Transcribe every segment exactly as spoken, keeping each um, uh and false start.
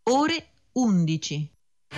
ore undici.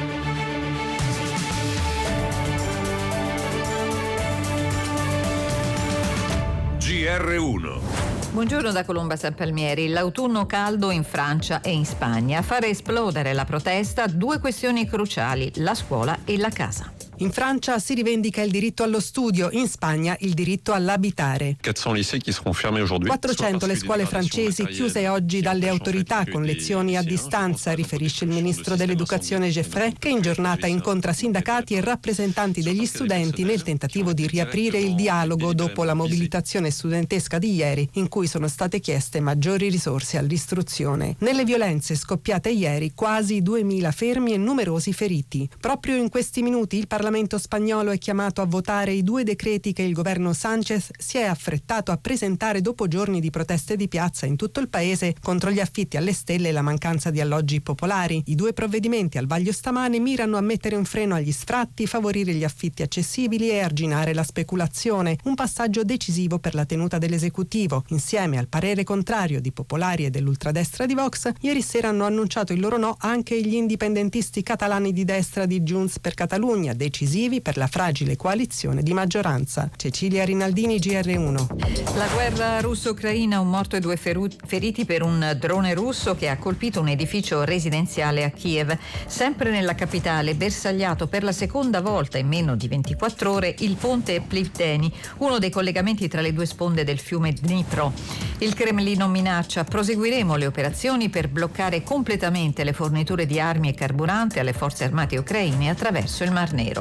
G R uno. Buongiorno da Colomba San Palmieri. L'autunno caldo in Francia e in Spagna. A fare esplodere la protesta due questioni cruciali: la scuola e la casa. In Francia si rivendica il diritto allo studio, in Spagna il diritto all'abitare. quattrocento le scuole francesi chiuse oggi dalle autorità con lezioni a distanza, riferisce il ministro dell'Educazione Geffray, che in giornata incontra sindacati e rappresentanti degli studenti nel tentativo di riaprire il dialogo dopo la mobilitazione studentesca di ieri, in cui sono state chieste maggiori risorse all'istruzione. Nelle violenze scoppiate ieri quasi duemila fermi e numerosi feriti. Proprio in questi minuti il Parlamento Il Parlamento spagnolo è chiamato a votare i due decreti che il governo Sánchez si è affrettato a presentare dopo giorni di proteste di piazza in tutto il paese contro gli affitti alle stelle e la mancanza di alloggi popolari. I due provvedimenti al vaglio stamane mirano a mettere un freno agli sfratti, favorire gli affitti accessibili e arginare la speculazione, un passaggio decisivo per la tenuta dell'esecutivo. Insieme al parere contrario di Popolari e dell'ultradestra di Vox, ieri sera hanno annunciato il loro no anche gli indipendentisti catalani di destra di Junts per Catalunya, decisivi per la fragile coalizione di maggioranza. Cecilia Rinaldini, G R uno. La guerra russo-ucraina, un morto e due feru- feriti per un drone russo che ha colpito un edificio residenziale a Kiev. Sempre nella capitale, bersagliato per la seconda volta in meno di ventiquattro ore il ponte Plivdeni, uno dei collegamenti tra le due sponde del fiume Dnipro. Il Cremlino minaccia: proseguiremo le operazioni per bloccare completamente le forniture di armi e carburante alle forze armate ucraine attraverso il Mar Nero.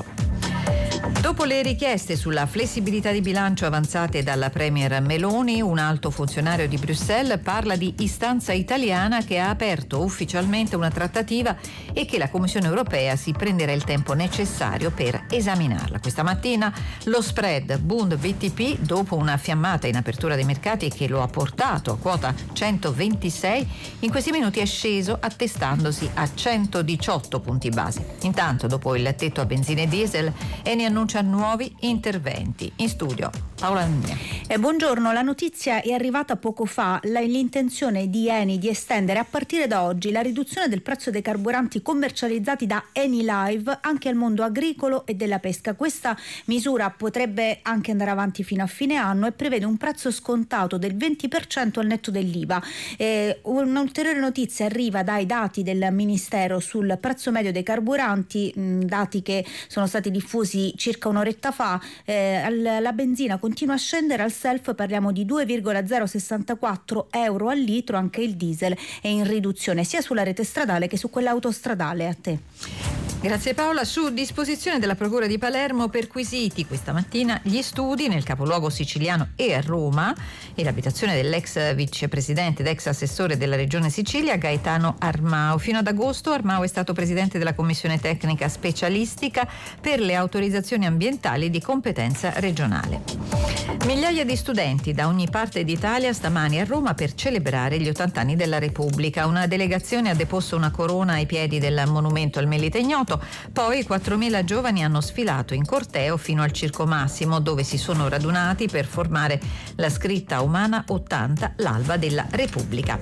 Dopo le richieste sulla flessibilità di bilancio avanzate dalla premier Meloni, un alto funzionario di Bruxelles parla di istanza italiana che ha aperto ufficialmente una trattativa e che la Commissione europea si prenderà il tempo necessario per esaminarla. Questa mattina lo spread Bund B T P, dopo una fiammata in apertura dei mercati che lo ha portato a quota centoventisei, in questi minuti è sceso attestandosi a centodiciotto punti base. Intanto, dopo il tetto a benzina e diesel, Eni annuncia nuovi interventi. In studio Paola Nugna. Eh, buongiorno, la notizia è arrivata poco fa, la, l'intenzione di Eni di estendere a partire da oggi la riduzione del prezzo dei carburanti commercializzati da Enilive anche al mondo agricolo e della pesca. Questa misura potrebbe anche andare avanti fino a fine anno e prevede un prezzo scontato del venti per cento al netto dell'I V A. Eh, un'ulteriore notizia arriva dai dati del Ministero sul prezzo medio dei carburanti, mh, dati che sono stati diffusi circa un'oretta fa. Eh, la benzina continua a scendere, al self parliamo di due virgola zero sessantaquattro euro al litro, anche il diesel è in riduzione sia sulla rete stradale che su quella autostradale. A te. Grazie Paola. Su disposizione della Procura di Palermo perquisiti questa mattina gli studi nel capoluogo siciliano e a Roma e l'abitazione dell'ex vicepresidente ed ex assessore della Regione Sicilia Gaetano Armao. Fino ad agosto Armao è stato presidente della Commissione Tecnica Specialistica per le autorizzazioni ambientali di competenza regionale. Migliaia di studenti da ogni parte d'Italia stamani a Roma per celebrare gli ottanta anni della Repubblica. Una delegazione ha deposto una corona ai piedi del monumento al Milite Ignoto. Poi quattromila giovani hanno sfilato in corteo fino al Circo Massimo, dove si sono radunati per formare la scritta umana ottanta, l'alba della Repubblica.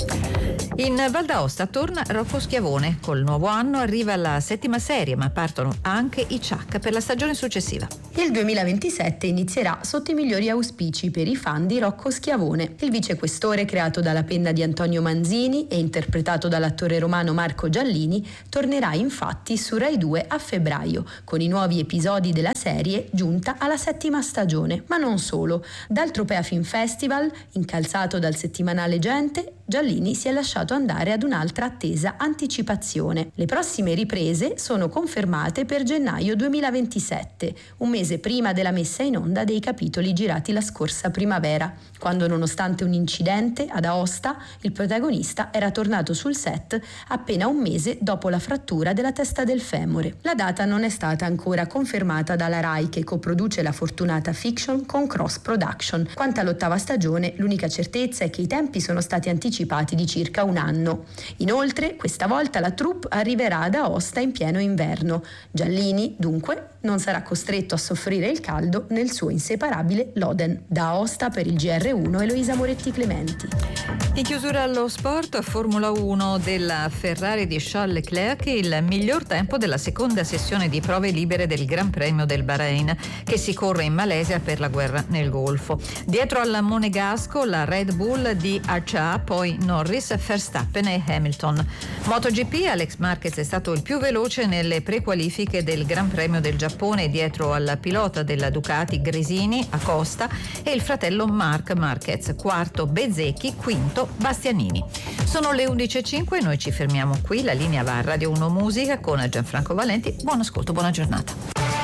In Val d'Aosta torna Rocco Schiavone. Col nuovo anno arriva la settima serie, ma partono anche i Ciak per la stagione successiva. Il duemilaventisette inizierà sotto i migliori auspici per i fan di Rocco Schiavone. Il vicequestore, creato dalla penna di Antonio Manzini e interpretato dall'attore romano Marco Giallini, tornerà infatti su Rai due a febbraio, con i nuovi episodi della serie giunta alla settima stagione. Ma non solo. Dal Tropea Film Festival, incalzato dal settimanale Gente, Giallini si è lasciato andare ad un'altra attesa anticipazione. Le prossime riprese sono confermate per gennaio duemilaventisette, un mese prima della messa in onda dei capitoli girati la scorsa primavera, quando nonostante un incidente ad Aosta il protagonista era tornato sul set appena un mese dopo la frattura della testa del femore. La data non è stata ancora confermata dalla Rai, che coproduce la fortunata fiction con Cross Production. Quanto all'ottava stagione, l'unica certezza è che i tempi sono stati anticipati di circa un anno. Inoltre, questa volta la troupe arriverà ad Aosta in pieno inverno. Giallini, dunque, non sarà costretto a soffrire il caldo nel suo inseparabile Loden. Da Aosta per il G R uno, Eloisa Moretti Clementi. In chiusura allo sport, Formula uno della Ferrari di Charles Leclerc, il miglior tempo della seconda sessione di prove libere del Gran Premio del Bahrain, che si corre in Malesia per la guerra nel Golfo. Dietro al monegasco la Red Bull di Arcia, poi Norris, Verstappen e Hamilton. MotoGP, Alex Marquez è stato il più veloce nelle prequalifiche del Gran Premio del Giappone, dietro al pilota della Ducati Gresini, Acosta, e il fratello Marc Marquez, quarto Bezzecchi, quinto Bastianini. Sono le undici e cinque, noi ci fermiamo qui, la linea va a Radio uno Musica con Gianfranco Valenti. Buon ascolto, buona giornata.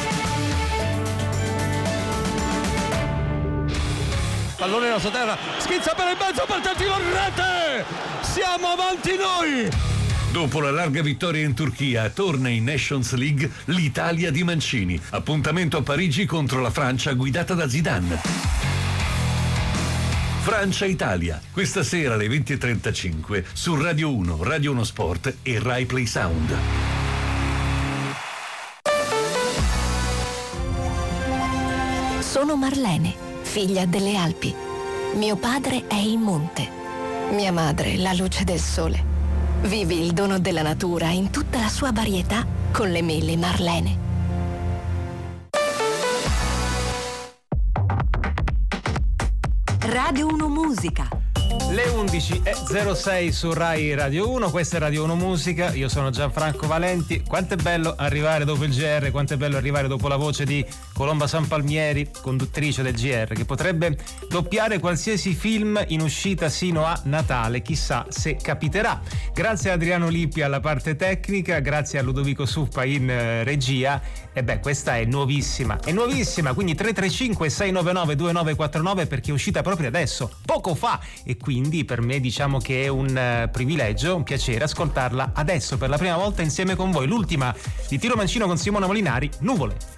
Pallone nella sua terra, schizza per il mezzo, per il tiro in rete! Siamo avanti noi! Dopo la larga vittoria in Turchia, torna in Nations League l'Italia di Mancini. Appuntamento a Parigi contro la Francia guidata da Zidane. Francia-Italia, questa sera alle venti e trentacinque su Radio uno, Radio uno Sport e Rai Play Sound. Sono Marlene, figlia delle Alpi. Mio padre è il monte. Mia madre la luce del sole. Vivi il dono della natura in tutta la sua varietà con le mele Marlene. Radio uno Musica. Le undici e zero sei su Rai Radio uno, questa è Radio uno Musica, io sono Gianfranco Valenti. Quanto è bello arrivare dopo il G R, quanto è bello arrivare dopo la voce di Colomba San Palmieri, conduttrice del G R, che potrebbe doppiare qualsiasi film in uscita sino a Natale, chissà se capiterà. Grazie a Adriano Lippi alla parte tecnica, grazie a Ludovico Suppa in eh, regia. E beh, questa è nuovissima, è nuovissima, quindi tre tre cinque sei nove nove due nove quattro nove, perché è uscita proprio adesso, poco fa, e quindi per me diciamo che è un uh, privilegio, un piacere ascoltarla adesso per la prima volta insieme con voi. L'ultima di Tiro Mancino con Simona Molinari, Nuvole.